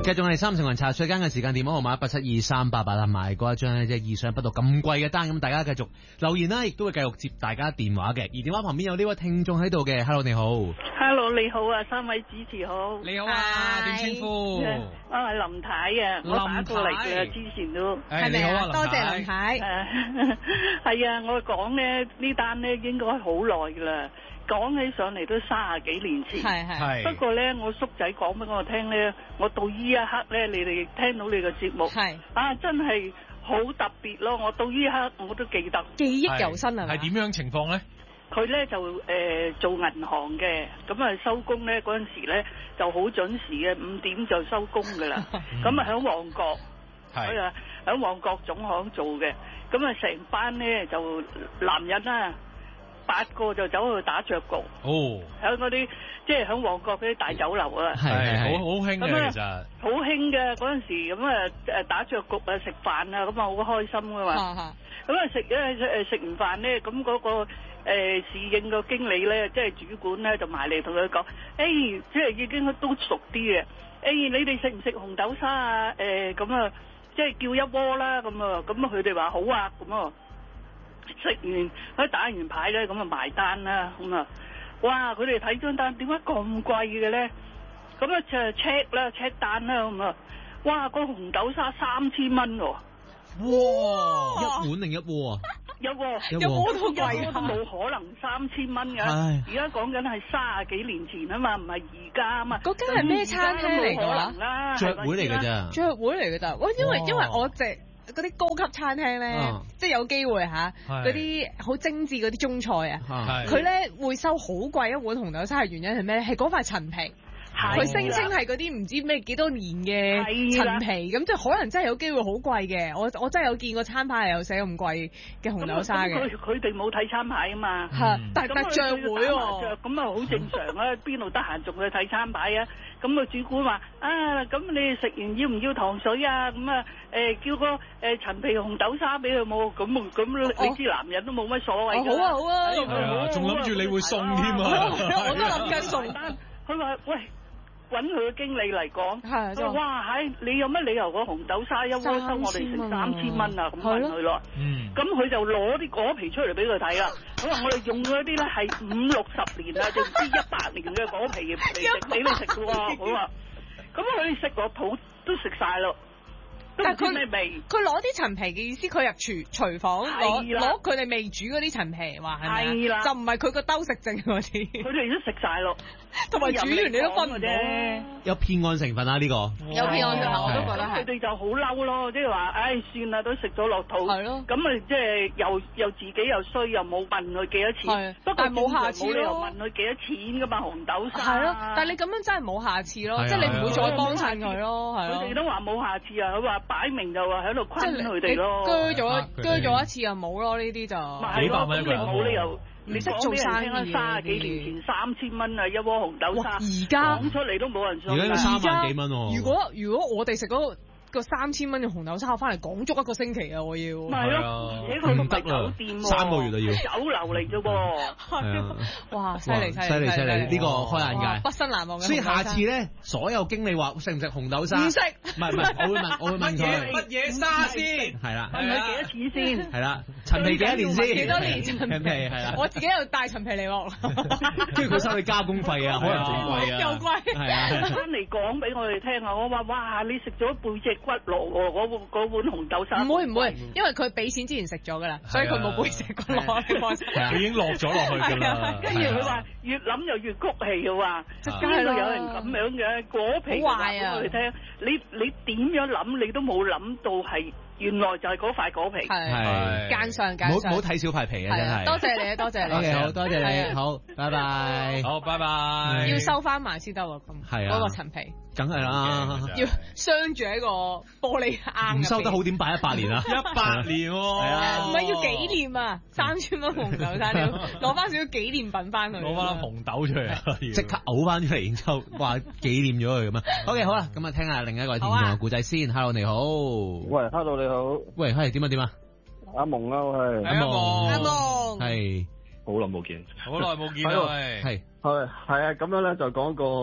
繼續我哋三成雲茶水間嘅時間，電話號碼1723888，同埋嗰一張即係意想不到咁貴嘅單，咁大家繼續留言啦，亦都會繼續接大家電話嘅。而電話旁邊有呢位聽眾喺度嘅 ，Hello 你好 ，Hello 你好啊，三位主持好， 你好啊，點稱呼？ 我係林太啊，我打過嚟嘅，之前都係咪啊？多謝林太。 係啊，我講咧呢單咧應該好耐噶啦。講起上嚟都30幾年前， 係。 不過咧，我叔仔講俾我聽咧，我到呢一刻咧，你哋聽到你個節目，啊，真係好特別咯！我到呢一刻我都記得， 記憶猶新啊！ 係點樣情況咧？ 佢咧就做銀行嘅，咁啊收工咧嗰陣時咧就好準時嘅，5點就收工噶啦。咁啊喺旺角，佢啊喺旺角總行做嘅，咁啊成班咧就男人啦。8個就走去打雀局，喺嗰啲即係喺旺角嗰啲大酒樓啊， 係好興嘅其實， 好興嘅嗰陣時咁啊打雀局啊食飯啊咁啊好開心噶嘛，咁啊食完飯咧咁嗰個侍應個經理咧即係主管咧就埋嚟同佢講，即係已經都熟啲嘅，你哋食唔食紅豆沙啊？咁啊即係叫一鍋啦咁啊，咁啊佢哋話好啊咁啊。食完佢打完牌咧，咁啊埋單啦，咁啊，哇！佢哋睇張單，點解咁貴嘅咧？咁啊就 check 啦，check 單啦，咁啊，哇！個紅豆沙3000蚊喎， 哇！一碗定一鍋啊？ 一鍋都貴， 都冇可能3000蚊㗎。而家講緊係30幾年前啊嘛，唔係而家啊嘛。 嗰間係咩餐廳嚟㗎啦？ 雀會嚟㗎咋？ 雀會嚟㗎咋？喂，因為我嗰啲高級餐廳咧，即係有機會嚇，嗰啲好精緻嗰啲中菜啊，佢咧會收好貴一碗紅豆沙，係原因係咩咧？係嗰塊陳皮，佢聲稱係嗰啲唔知咩幾多年嘅陳皮，咁即係可能真係有機會好貴嘅。我真係有見過餐牌係有寫咁貴嘅紅豆沙嘅。 佢哋冇睇餐牌啊嘛， 但係雀會喎， 咁啊好正常啊，邊度得閒仲去睇餐牌啊？咁個主管話啊，咁你食完要唔要糖水啊？咁啊叫個陳皮紅豆沙俾佢冇？咁你知男人都冇乜所謂㗎。 好啊， 仲諗住你會送添啊！ 我都諗緊送單。 佢話喂。揾佢嘅經理嚟講，佢話哇你有乜理由個紅豆沙一鍋收我哋成3000蚊啊？咁問佢咯，咁佢就攞啲果皮出嚟俾佢睇啦。佢話我哋用嗰啲咧係50-60年啊，定唔知100年嘅果皮嚟食俾你食嘅喎。佢話，咁佢食個肚都食晒咯。但係佢攞啲陳皮嘅意思，佢入廚房攞佢哋未煮嗰啲陳皮，話係咪啊？就唔係佢個兜食剩嗰啲。佢哋都食晒咯， 同埋煮完你都分唔到。 有騙案成分啊呢個。 有騙案成分，我都覺得係。 佢哋就好嬲咯，即係話，算啦，都食咗落肚。係咯。咁啊，即係又自己又衰，又冇問佢幾多錢。不過冇下次咯。冇理由問佢幾多錢噶嘛，紅豆沙。係咯， 但係你咁樣真係冇下次咯，即係你唔會再幫襯佢咯，係咯。佢哋都話冇下次啊，佢話。擺明就話喺度昆佢哋咯，鋸咗一次就冇咯，呢啲就幾百蚊一個人， 冇理由你識做生意30幾年前3000蚊啊一鍋紅豆沙， 而家講出嚟都冇人信。 而家3萬幾蚊喎。 如果我哋食嗰個3000蚊嘅紅豆沙，我翻嚟講足1個星期啊！我要係咯，而且佢唔係酒店喎 ，3個月就要酒樓嚟啫噃。 哇！犀利， 呢個開眼界， 畢生難忘嘅。 所以下次咧，所有經理話食唔食紅豆沙？ 唔食。 唔係，我會問佢乜嘢沙先？ 係啦， 問佢幾多錢先？ 係啦，陳皮幾多年先？ 幾多年陳皮係啦。 我自己又帶陳皮嚟喎， 跟住佢收你加工費啊，可能仲貴啊， 又貴。 係啊， 翻嚟講俾我哋聽啊！我話哇，你食咗背脊骨落喎，嗰碗紅豆沙。唔會，因為佢俾錢之前食咗㗎啦，所以佢冇背脊骨落。 佢已經落咗落去㗎啦。 跟住佢話越諗就越谷氣嘅話，邊度有人咁樣嘅果皮話俾我哋聽？你點樣諗你都冇諗到係原來就係嗰塊果皮。 係奸商。 唔好睇小塊皮啊！真係。 多謝你，多謝你。 OK，好多謝你，好，拜拜。 好，拜拜。 要收翻埋先得喎，咁嗰個陳皮。 梗係啦， 要鑲住喺個玻璃罌。 唔收得好點擺100年啊 ？100年喎， 係啊， 唔係要紀念啊！3000蚊紅豆沙，你攞翻少少紀念品翻去。 攞翻紅豆出嚟， 即刻嘔翻出嚟，然之後話紀念咗佢咁啊。OK，好啦，咁啊聽下另一個聽眾嘅故仔先。Hello， 你好。 喂 ，Hello， 你好。 喂，係點啊？ 阿蒙啊，喂。 阿蒙。 係。 好耐冇見。 好耐冇見啦，喂。 係啊，咁樣咧就講個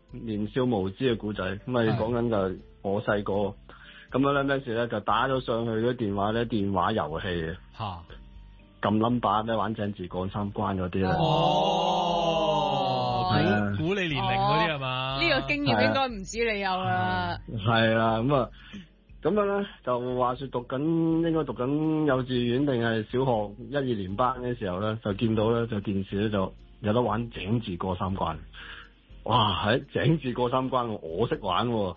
年少無知嘅故仔，咁咪講緊就係我細個咁樣咧，咩事咧就打咗上去嗰電話咧，電話遊戲啊，撳 number 咧，玩井字過三關嗰啲咧。 估你年齡嗰啲係嘛？ 呢個經驗應該唔止你有啦。 係啦，咁樣咧就話說應該讀緊幼稚園定係小學1、2年班嘅時候咧，就見到咧就電視咧就有得玩井字過三關。哇！喺井字過三關，我識玩喎，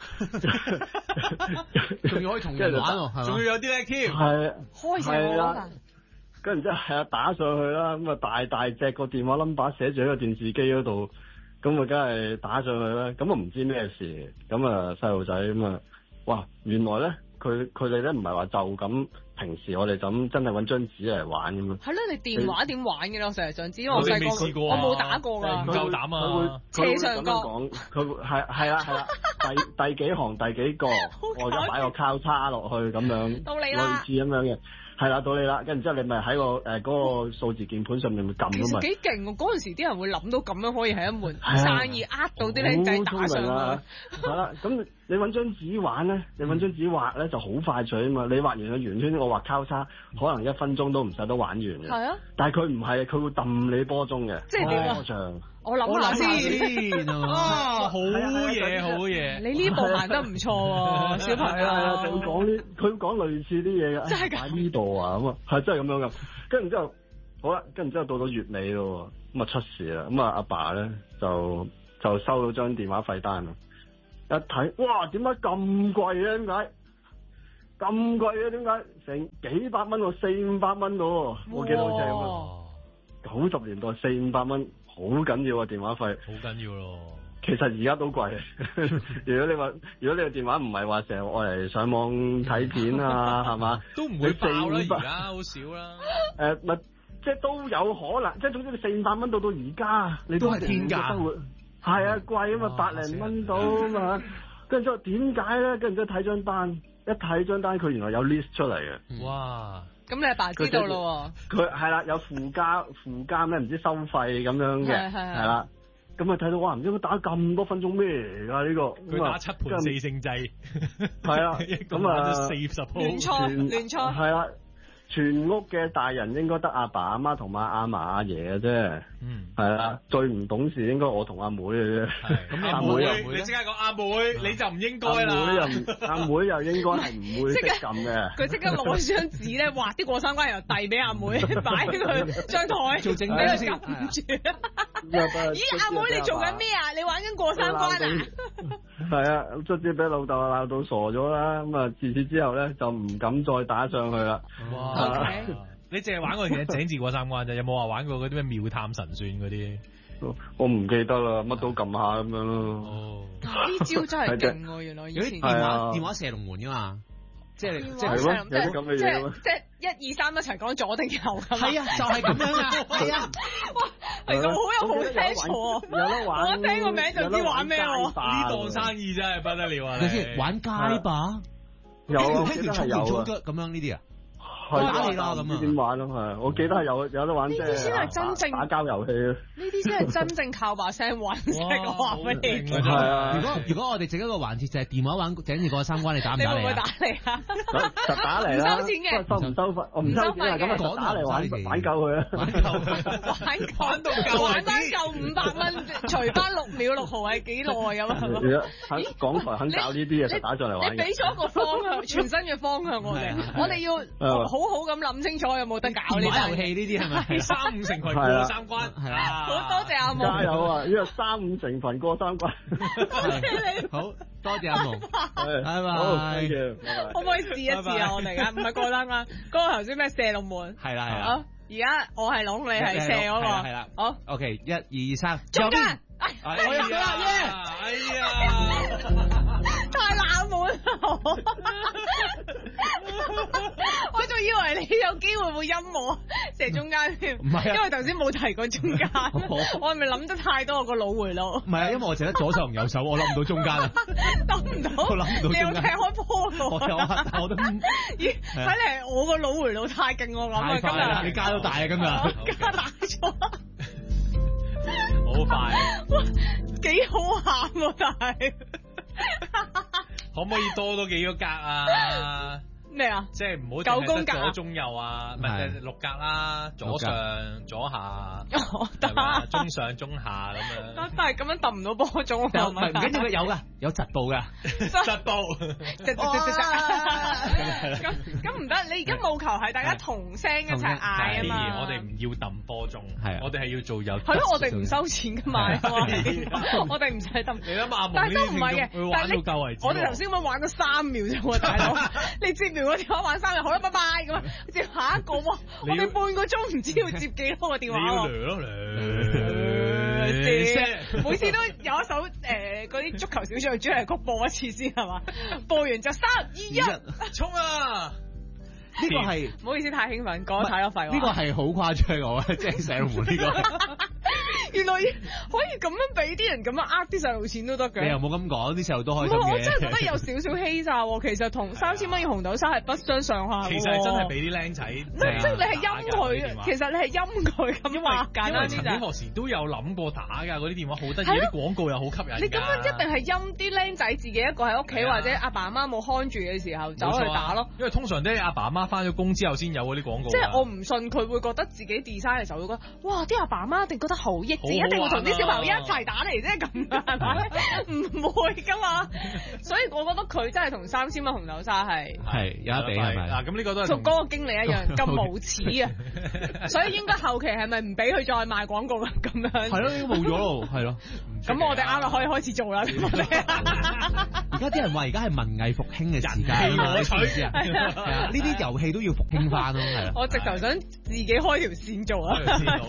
仲要可以同人玩喎， 仲要有啲叻添， 係開始啦。跟住之後係啊，打上去啦，咁啊大隻個電話 number 寫住喺個電視機嗰度，咁啊梗係打上去啦。咁啊唔知咩事，咁啊細路仔咁啊，哇！原來咧佢哋咧唔係話就咁。平時我哋就咁真係揾張紙嚟玩咁樣。係咯，你電話點玩嘅咧？我成日想知，因為我細個我冇打過㗎。 唔夠膽啊！ 斜上角。佢係啦，第幾行第幾個，我而家擺個交叉落去咁樣， 到你啦， 類似咁樣嘅。係啦，到你啦，跟住之後你咪喺個嗰個數字鍵盤上面咪撳咁嘛。 其實幾勁喎！嗰陣時啲人會諗到咁樣可以係一門生意，呃到啲靚仔打上去。 係啦，咁你揾張紙玩咧，你揾張紙畫咧就好快脆啊嘛！你畫完個圓圈，我畫交叉，可能1分鐘都唔使得玩完嘅。係啊。但係佢唔係，佢會揼你波鐘嘅。即係點啊？ 我諗下先。 好嘢，好嘢！ 你呢步行得唔錯喎，小朋友。 係啊，佢講類似啲嘢嘅。真係㗎。喺呢度啊，咁啊，係真係咁樣㗎。跟住之後，好啦，跟住之後到咗月尾咯，咁啊出事啦。咁啊阿爸咧就收到張電話費單啦。一睇，哇！點解咁貴咧？點解咁貴嘅？點解成幾百蚊喎？400-500蚊喎？我記得好似係咁啊。90年代400-500蚊。好緊要啊！電話費好緊要咯。 其實而家都貴。如果你個電話唔係話成日愛嚟上網睇片啊，係嘛？ 都唔會爆啦，而家好少啦。 咪即係都有可能，即係總之你400蚊到而家，你都係天價生活。係啊，貴啊嘛，100零蚊到啊嘛。跟住之後點解咧？跟住之後睇張單，一睇張單佢原來有 list 出嚟嘅。 哇！ 咁你阿爸知道咯喎？ 佢係啦，有附加咩唔知收費咁樣嘅，係啦。咁啊睇到哇，唔知佢打咁多分鐘咩嚟㗎呢個？ 佢打7盤4勝制。係啦，咁啊 40鋪。 亂錯。 係啦，全屋嘅大人應該得阿爸阿媽同埋阿嫲阿爺嘅啫。係啦，最唔懂事應該我同阿妹嘅啫。 咁阿妹，你即刻講阿妹，你就唔應該啦。 阿妹又應該係唔會識撳嘅。 佢即刻攞張紙咧，畫啲過三關又遞俾阿妹，擺喺佢張台， 做證俾佢撳住。咦，阿妹你做緊咩啊？你玩緊過三關啊？ 係啊，卒之俾老豆鬧到傻咗啦。咁啊，自此之後咧就唔敢再打上去啦。 哇！你淨係玩過嘅井字過三關啫，有冇話玩過嗰啲咩妙探神算嗰啲？ 我唔記得啦，乜都撳下咁樣咯。 哦，呢招真係勁喎！原來以前電話射龍門㗎嘛，即係有啲咁嘅嘢咯。 即係1、2、3一齊講左定右咁。 係啊，就係咁樣啊，係啊。 哇，嚟到好有好聽錯。 有得玩。 我一聽個名就知玩咩喎。 呢檔生意真係不得了啊！ 你先玩街霸， 有啊， 聽條衝咁樣呢啲啊。 打你啦咁啊！點玩咯？係，我記得係有得玩，即係先係真正打交遊戲啊！ 呢啲先係真正靠把聲揾食嘅話俾你聽。 係啊！ 如果我哋整一個環節就係電話玩井字過三關，你打唔打嚟啊？ 你會唔會打嚟啊？ 實打嚟啦！ 唔收錢嘅， 收唔收費？我唔收錢啊！咁啊，打嚟玩夠佢啊！ 玩到夠，玩翻夠500蚊，除翻6秒6毫係幾耐咁啊？ 如果喺港台肯搞呢啲嘢，就打上嚟玩。 你俾咗一個方向，全新嘅方向我哋要好好咁諗清楚有冇得搞呢啲遊戲呢啲係咪 ？3、5成群過三關係啦！ 好多謝阿夢， 加油啊！呢個3、5成群過三關， 多謝你， 好多謝阿夢，拜拜。 可唔可以試一試啊？我哋而家唔係過三關，嗰個頭先咩射龍門？ 係啦係啦。 好，而家我係龍，你係射嗰個。 係啦。好 ，OK， 1、2、3， 中間。 我入咗啦耶！哎呀！ 太冷門啦！我仲以為你有機會會陰我射中間添， 唔係啊， 因為頭先冇提過中間，我係咪諗得太多個腦回路？ 唔係啊，因為我淨得左手同右手，我諗唔到中間啊， 諗唔到， 我諗唔到中間。 你有踢開波㗎？ 我有啊，我都咦？睇嚟我個腦回路太勁，我諗啊，今日你加到大啊，今日加大咗。 好快。 幾好喊喎，但係可唔可以多幾個格啊？ 咩啊？ 即係唔好 9宮格左中右啊，唔係6格啦，左上左下， 得中上中下咁樣。 但係咁樣揼唔到波中，唔緊要嘅，有疾步㗎， 疾步， 咁唔得，你而家務求係大家同聲一齊嗌啊嘛。 我哋唔要揼波中， 係我哋係要做有。 係咯，我哋唔收錢㗎嘛，我哋唔使揼。 你諗下， 但係都唔係嘅， 但係到夠為止。 我哋頭先咁玩咗3秒啫喎，大佬，你接完個電話玩3秒，好啦，拜拜咁啊，接下一個喎，我哋半個鐘唔知要接幾多個電話每次都有一首嗰啲足球小將主題曲播一次先係嘛？播完就3、2、1， 衝啊！ 呢個係唔好意思，太興奮，講得太多廢話。 呢個係好誇張我即係細路門呢個。 原來可以咁樣俾啲人咁樣呃啲細路錢都得嘅。 你又冇咁講，啲細路都開心嘅。 我真係覺得有少少欺詐喎。其實同3000蚊嘅紅豆沙係不相上下。 其實真係俾啲僆仔。 即係你係陰佢，其實你係陰佢咁話。 因為曾經何時都有諗過打㗎，嗰啲電話好得意，啲廣告又好吸引。 你咁樣一定係陰啲僆仔自己一個喺屋企，或者阿爸阿媽冇看住嘅時候走去打咯。 因為通常啲阿爸阿媽翻咗工之後先有嗰啲廣告。 即係我唔信佢會覺得自己 design 嘅時候會覺得，哇！啲阿爸阿媽一定覺得好益智，一定會同啲小朋友一齊打嚟啫咁係咪？唔會㗎嘛。所以我覺得佢真係同3000蚊紅豆沙係有得比係咪？ 嗱咁呢個都係同嗰個經理一樣咁無恥啊！所以應該後期係咪唔俾佢再賣廣告咁樣？ 係咯，已經冇咗咯，係咯。 咁我哋啱啦，可以開始做啦。 而家啲人話而家係文藝復興嘅時間，你知唔知啊？呢啲遊戲都要復興翻咯，係啊。 我直頭想自己開條線做啊！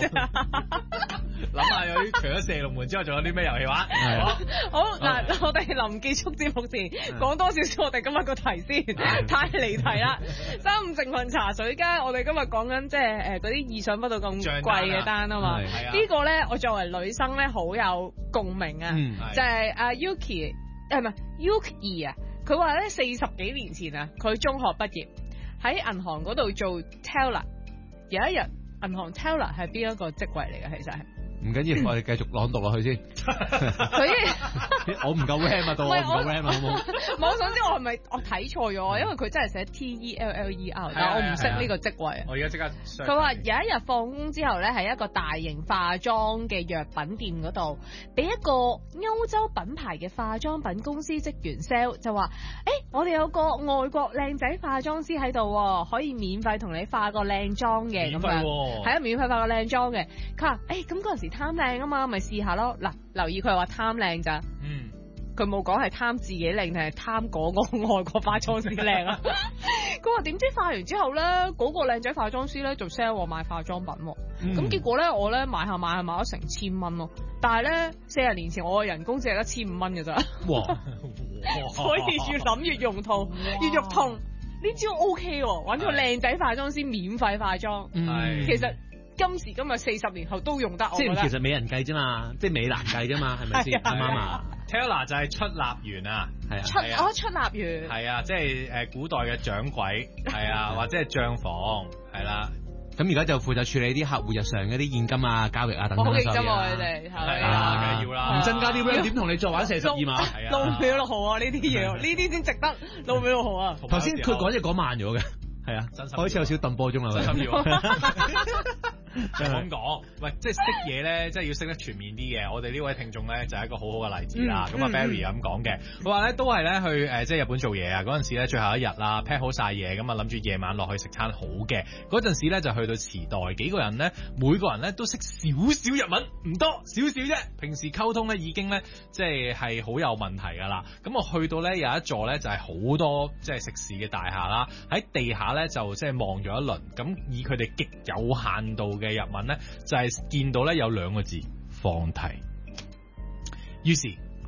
諗下有啲除咗射龍門之後，仲有啲咩遊戲玩？ 好嗱，我哋臨結束節目前講多少少我哋今日個題先，太離題啦。3、5成分茶水間，我哋今日講緊即係嗰啲意想不到咁貴嘅單啊嘛。呢個咧，我作為女生咧好有共鳴啊，就係阿 Yuki 唔係 Yuki 啊，佢話咧40幾年前啊，佢中學畢業喺銀行嗰度做 teller， 有一日銀行 teller 係邊一個職位嚟嘅？其實係。 唔緊要，我哋繼續朗讀落去先。我唔夠 RAM 啊，到我唔夠 RAM 啊，好冇？ 我想知我係咪我睇錯咗？因為佢真係寫 TELLER，但係我唔識呢個職位。 我而家即刻。 佢話有一日放工之後咧，喺一個大型化妝嘅藥品店嗰度，俾一個歐洲品牌嘅化妝品公司職員 sell 就話：我哋有個外國靚仔化妝師喺度，可以免費同你化個靚妝嘅咁樣。係啊，免費化個靚妝嘅。佢話：咁嗰陣時貪靚啊嘛，咪試下咯。嗱，留意佢係話貪靚咋。佢冇講係貪自己靚定係貪嗰個外國化妝師靚啊。佢話點知化完之後咧，嗰個靚仔化妝師咧就 sell 我買化妝品喎。咁結果咧，我咧買下買咗成1000蚊咯。但係咧，40年前我嘅人工只係得1500蚊嘅咋。哇！所以越諗越用套，越肉痛。呢招 OK 喎，揾個靚仔化妝師免費化妝。其實。今時今日40年後都用得， 即係其實美人計啫嘛，即係美男計啫嘛，係咪先？啱啱啊 Teller 就係出納員啊， 出納員係啊，即係古代嘅掌櫃係啊，或者係帳房係啦。 咁而家就負責處理啲客戶日常嗰啲現金啊、交易啊等等。 好認真喎，你哋係啊，梗係要啦。 唔增加啲 RAM 點同你再玩42碼？ 露尾6號啊！呢啲嘢，呢啲先值得露尾6號啊！ 頭先佢講嘢講慢咗嘅，係啊，開始有少揼波鐘啦。 真心要。咁講，喂，即係識嘢咧，即係要識得全面啲嘅。我哋呢位聽眾咧就係一個好好嘅例子啦。咁啊 Barry 咁講嘅，佢話咧都係咧去即係日本做嘢啊。嗰陣時咧最後一日啦 pack 好晒嘢，咁啊諗住夜晚落去食餐好嘅。嗰陣時咧就去到池袋，幾個人咧每個人咧都識少少日文，唔多少少啫。平時溝通咧已經咧即係好有問題㗎啦。咁我去到咧有一座咧就係好多即係食肆嘅大廈啦，喺地下咧就即係望咗一輪，咁以佢哋極有限度嘅日文咧就係見到咧有2個字放題，於是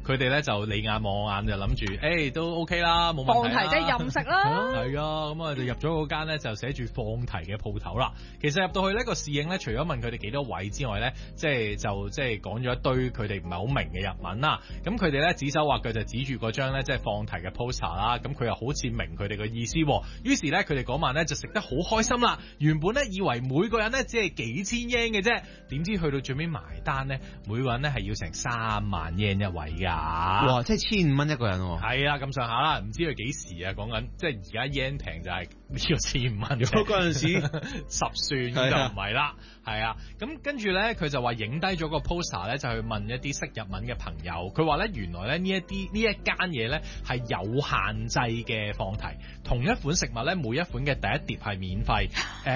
佢哋咧就你眼望我眼，就諗住都 OK 啦，冇問題啦。 放題即係任食啦。 係啊，咁我哋入咗嗰間咧就寫住放題嘅鋪頭啦。其實入到去呢個侍應咧，除咗問佢哋幾多位之外咧，即係講咗一堆佢哋唔係好明嘅日文啦。咁佢哋咧指手畫腳就指住嗰張咧即係放題嘅 poster 啦。咁佢又好似明佢哋嘅意思，於是咧佢哋嗰晚咧就食得好開心啦。原本咧以為每個人咧只係幾千 yen 嘅啫，點知去到最尾埋單咧，每個人咧係要成3萬 yen 一位噶。 哇！即係1500蚊一個人喎。 係啊，咁上下啦，唔知佢幾時啊？講緊即係而家 yen 平就係呢個1500蚊。如果嗰陣時 10算就唔係啦。係啊，咁跟住咧，佢就話影低咗個 poster 咧，就去問一啲識日文嘅朋友。佢話咧，原來咧呢一間嘢咧係有限制嘅放題，同一款食物咧，每一款嘅第一碟係免費，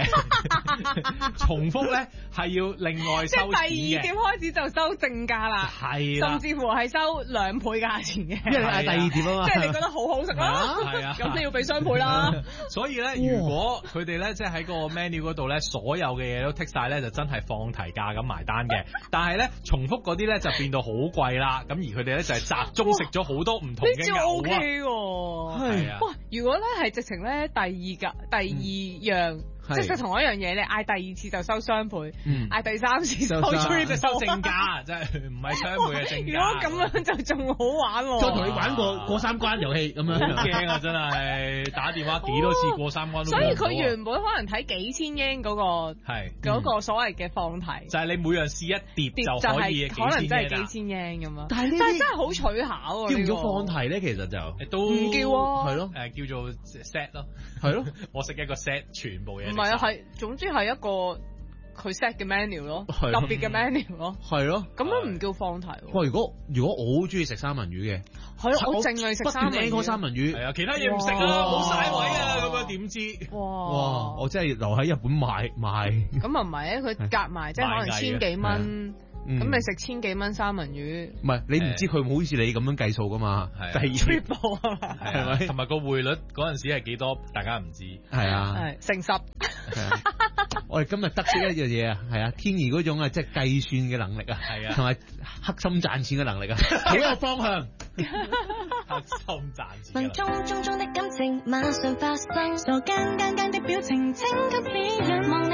重複咧係要另外收錢嘅。 即係第2碟開始就收正價啦， 係啦， 甚至乎係收2倍價錢嘅。 因為你嗌第2碟啊嘛， 即係你覺得好好食啦， 係啊， 咁你要俾雙倍啦。 所以咧，如果佢哋咧即係喺個 menu 嗰度咧，所有嘅嘢都剔晒咧，就真係放題價咁埋單嘅。但係咧，重複嗰啲咧就變到好貴啦。咁而佢哋咧就係集中食咗好多唔同嘅牛啊。 呢招 OK 喎， 係啊。 哇！如果咧係直情咧第二樣。即係同一樣嘢，你嗌第2次就收雙倍，嗌第3次收正價，真係唔係雙倍嘅正價。 如果咁樣就仲好玩喎。 再同你玩過3關遊戲咁樣， 好驚啊！真係打電話幾多次過3關都。 所以佢原本可能睇幾千英嗰個所謂嘅放題， 就係你每樣試一碟就可以可能真係幾千英咁啊！但係真係好取巧喎。 叫唔叫放題咧？其實就都唔叫喎。 係咯， 叫做 set 咯。 係咯， 我食一個 set，全部嘢。 唔係啊，係總之係一個佢 set 嘅 menu 咯，特別嘅 menu 咯， 係咯， 咁樣唔叫放題。 哇！如果我好中意食三文魚嘅， 係咯，我淨係食三文魚， 係啊，其他嘢唔食啊，冇晒位啊，咁樣點知？ 哇！我真係留喺日本買。 咁啊唔係啊，佢夾埋即係可能千幾蚊。咁你食千幾蚊三文魚， 唔係你唔知佢好似你咁樣計數噶嘛？ 第 2步啊， 係咪？同埋個匯率嗰陣時係幾多？大家唔知。 係啊， 乘10。 我哋今日得識一樣嘢啊，係啊，天兒嗰種啊，即係計算嘅能力啊，係啊，同埋黑心賺錢嘅能力啊，好有方向。 黑心賺錢。 夢中的感情馬上發生，傻更更的表情，請給別人望